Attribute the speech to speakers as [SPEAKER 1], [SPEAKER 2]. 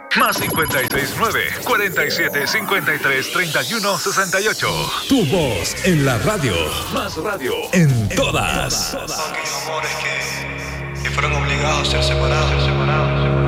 [SPEAKER 1] Más 569-4753-3168.
[SPEAKER 2] Tu voz en la radio.
[SPEAKER 1] Más radio.
[SPEAKER 2] En todas.
[SPEAKER 3] Aquellos amores que fueron obligados a ser separados.